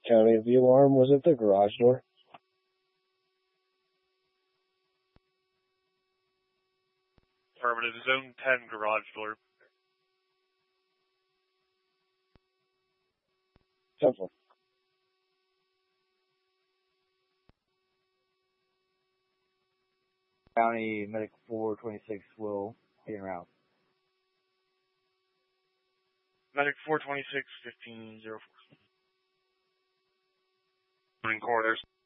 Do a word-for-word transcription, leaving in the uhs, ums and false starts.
County, the alarm was at the garage door. Affirmative, zone ten garage door. Temple. County Medic four twenty-six will be en route. Medic four twenty-six, fifteen oh four. Morning quarters.